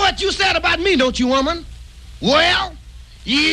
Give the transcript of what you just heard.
what you said about me, don't you, woman? Well, you